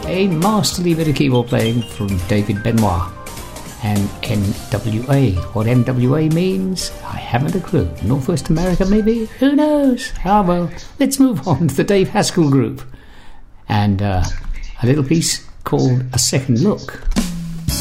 a masterly bit of keyboard playing from David Benoit. And NWA. What NWA means, I haven't a clue. Northwest America, maybe? Who knows? Ah, well, let's move on to the Dave Haskell Group. And a little piece called A Second Look.